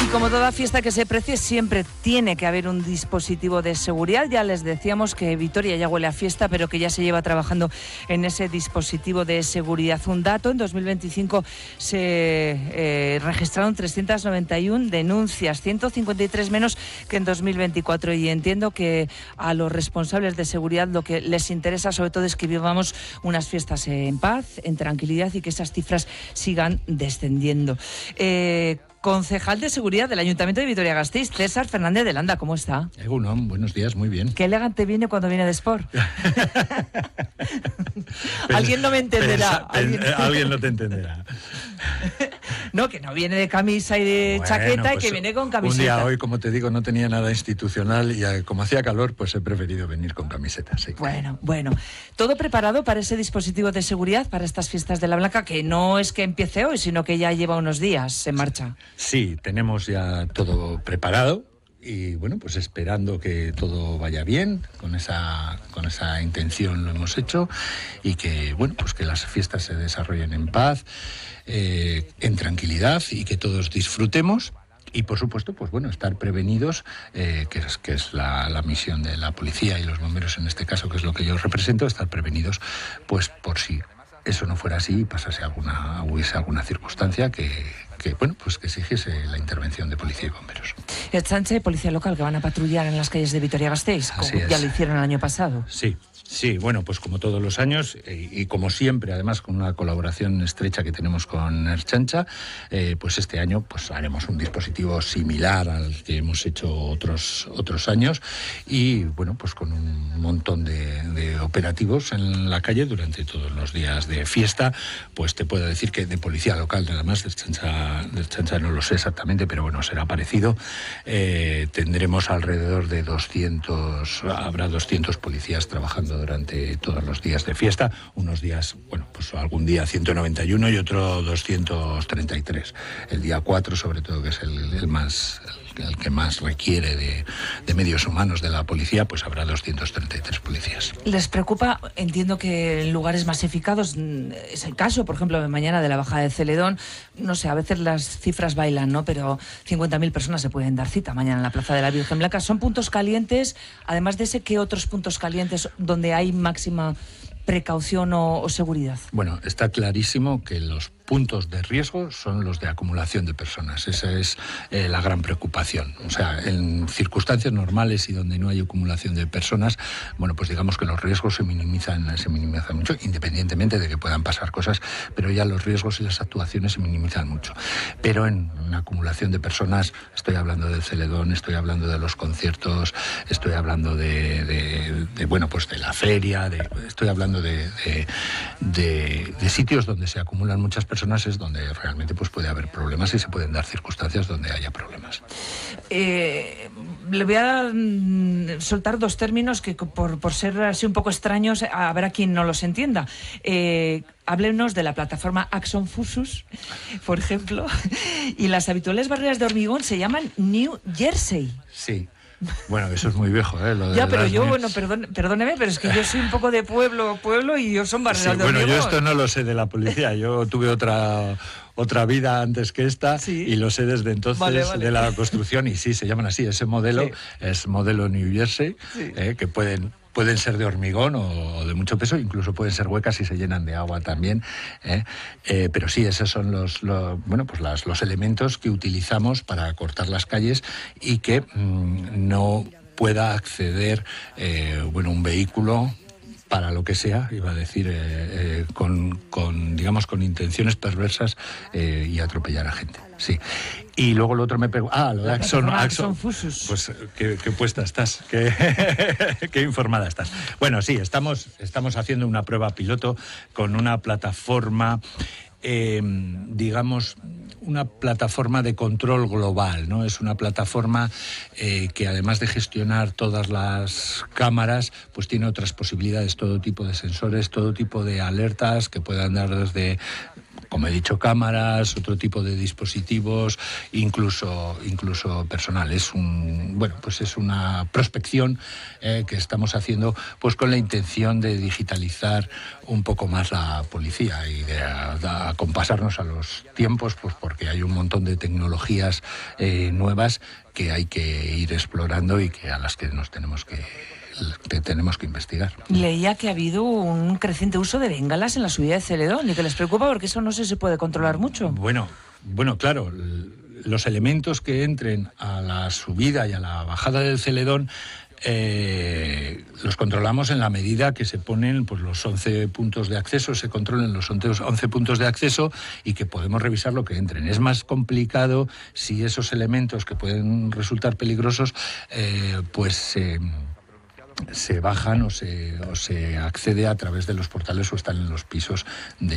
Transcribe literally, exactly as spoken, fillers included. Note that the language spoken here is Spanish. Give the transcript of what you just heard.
como toda fiesta que se precie, siempre tiene que haber un dispositivo de seguridad. Ya les decíamos que Vitoria ya huele a fiesta, pero que ya se lleva trabajando en ese dispositivo de seguridad. Un dato, en dos mil veinticinco se eh, registraron trescientas noventa y una denuncias, ciento cincuenta y tres menos que en dos mil veinticuatro. Y entiendo que a los responsables de seguridad lo que les interesa sobre todo es que vivamos unas fiestas en paz, en tranquilidad y que esas cifras sigan descendiendo. Eh, Concejal de Seguridad del Ayuntamiento de Vitoria-Gasteiz, César Fernández de Landa, ¿cómo está? Egunon, buenos días, muy bien. Qué elegante viene cuando viene de Sport. Alguien no me entenderá. Pensa, ¿Alguien? Pen, alguien no te entenderá. No, que no viene de camisa y de bueno, chaqueta, pues, y que viene con camiseta. Un día hoy, como te digo, no tenía nada institucional y como hacía calor, pues he preferido venir con camiseta. Sí. Bueno, bueno. ¿Todo preparado para ese dispositivo de seguridad, para estas fiestas de la Blanca, que no es que empiece hoy, sino que ya lleva unos días en marcha? Sí, tenemos ya todo preparado. Y bueno, pues esperando que todo vaya bien, con esa, con esa intención lo hemos hecho, y que bueno, pues que las fiestas se desarrollen en paz, eh, en tranquilidad, y que todos disfrutemos. Y por supuesto, pues bueno, estar prevenidos, eh, que es, que es la, la misión de la policía y los bomberos en este caso, que es lo que yo represento, estar prevenidos, pues por si eso no fuera así y pasase alguna, hubiese alguna circunstancia que, que, bueno, pues que exigiese la intervención de policía y bomberos. Ertzaintza y policía local que van a patrullar en las calles de Vitoria-Gasteiz, como ya lo hicieron el año pasado. Sí. Sí, bueno, pues como todos los años y, y como siempre, además con una colaboración estrecha que tenemos con Ertzaintza, eh, pues este año pues haremos un dispositivo similar al que hemos hecho otros otros años y bueno, pues con un montón de, de operativos en la calle durante todos los días de fiesta. Pues te puedo decir que de policía local, nada más, de Ertzaintza, de Ertzaintza no lo sé exactamente, pero bueno, será parecido. Eh, tendremos alrededor de doscientos, habrá doscientos policías trabajando durante todos los días de fiesta, unos días, bueno, pues algún día ciento noventa y uno y otro doscientos treinta y tres. El día cuatro, sobre todo, que es el, el más el, el que más requiere de, de medios humanos de la policía, pues habrá doscientos treinta y tres policías. ¿Les preocupa? Entiendo que en lugares masificados es el caso, por ejemplo, de mañana de la bajada de Celedón, no sé, a veces las cifras bailan, ¿no? Pero cincuenta mil personas se pueden dar cita mañana en la Plaza de la Virgen Blanca. ¿Son puntos calientes? Además de ese, ¿qué otros puntos calientes donde hay máxima precaución o, o seguridad? Bueno, está clarísimo que los puntos de riesgo son los de acumulación de personas. Esa es eh, la gran preocupación. O sea, en circunstancias normales y donde no hay acumulación de personas, bueno, pues digamos que los riesgos se minimizan, se minimizan mucho, independientemente de que puedan pasar cosas, pero ya los riesgos y las actuaciones se minimizan mucho. Pero en una acumulación de personas, estoy hablando del Celedón, estoy hablando de los conciertos, estoy hablando de, de, de bueno, pues de la feria, de, estoy hablando de, de, de, de sitios donde se acumulan muchas personas, es donde realmente pues puede haber problemas y se pueden dar circunstancias donde haya problemas. Eh, le voy a mm, soltar dos términos que por, por ser así un poco extraños, a ver a quien no los entienda. Eh, háblenos de la plataforma Axon Fusus, por ejemplo, y las habituales barreras de hormigón se llaman New Jersey. Sí. Bueno, eso es muy viejo, ¿eh? Lo de ya, pero yo, muy... bueno, perdón, perdóneme, pero es que yo soy un poco de pueblo, pueblo y yo son barreras sí, de bueno, hormigón. Yo esto no lo sé de la policía, yo tuve otra otra vida antes que esta, sí, y lo sé desde entonces, vale, vale, de la construcción, y sí, se llaman así, ese modelo sí. Es modelo New Jersey, sí. eh, que pueden... Pueden ser de hormigón o de mucho peso, incluso pueden ser huecas y se llenan de agua también. ¿eh? Eh, pero sí, esos son los, los, bueno, pues las, los elementos que utilizamos para cortar las calles y que mmm, no pueda acceder eh, bueno, un vehículo para lo que sea, iba a decir, eh, eh, con, con, digamos, con intenciones perversas eh, y atropellar a gente. Sí. Y luego lo otro me pegó. Ah, lo de Axon, Axon Fusus. Pues qué, qué puesta estás, qué, qué informada estás. Bueno, sí, estamos, estamos haciendo una prueba piloto con una plataforma, eh, digamos, una plataforma de control global, ¿no? Es una plataforma eh, que además de gestionar todas las cámaras, pues tiene otras posibilidades, todo tipo de sensores, todo tipo de alertas que puedan dar desde como he dicho, cámaras, otro tipo de dispositivos, incluso, incluso personal. Es un, bueno, pues es una prospección eh, que estamos haciendo pues con la intención de digitalizar un poco más la policía y de, de acompasarnos a los tiempos, pues porque hay un montón de tecnologías eh, nuevas que hay que ir explorando y que a las que nos tenemos que que tenemos que investigar. Leía que ha habido un creciente uso de bengalas en la subida de Celedón y que les preocupa porque eso no sé si se puede controlar mucho. Bueno, bueno, claro, los elementos que entren a la subida y a la bajada del Celedón Eh, los controlamos en la medida que se ponen pues, los once puntos de acceso, se controlan los once puntos de acceso y que podemos revisar lo que entren. Es más complicado si esos elementos que pueden resultar peligrosos eh, pues eh, se bajan o se, o se accede a través de los portales o están en los pisos de